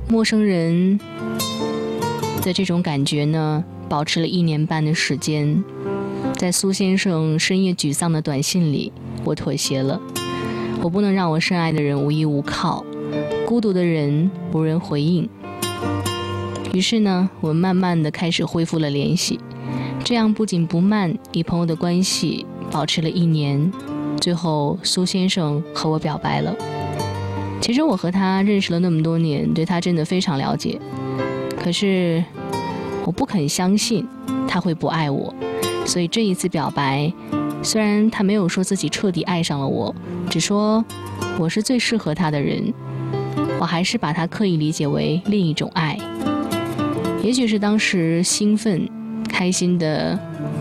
陌生人的这种感觉呢，保持了1年半的时间。在苏先生深夜沮丧的短信里，我妥协了。我不能让我深爱的人无依无靠，孤独的人无人回应。于是呢，我们慢慢的开始恢复了联系。这样不紧不慢，以朋友的关系保持了1年。最后苏先生和我表白了。其实我和他认识了那么多年，对他真的非常了解，可是我不肯相信他会不爱我。所以这一次表白，虽然他没有说自己彻底爱上了我，只说我是最适合他的人，我还是把他刻意理解为另一种爱。也许是当时兴奋开心的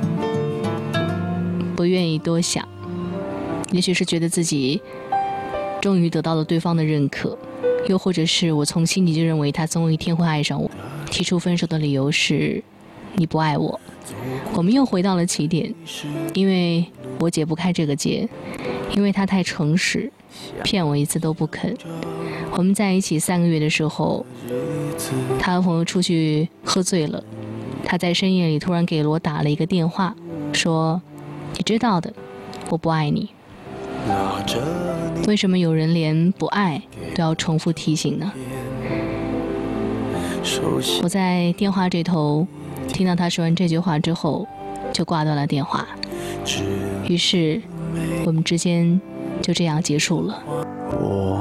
不愿意多想，也许是觉得自己终于得到了对方的认可，又或者是我从心底就认为他总有一天会爱上我。提出分手的理由是你不爱我。我们又回到了起点，因为我解不开这个结，因为他太诚实，骗我一次都不肯。我们在一起3个月的时候，他和朋友出去喝醉了，他在深夜里突然给我打了一个电话，说你知道的，我不爱你。为什么有人连不爱都要重复提醒呢？我在电话这头听到他说完这句话之后，就挂断了电话。于是我们之间就这样结束了。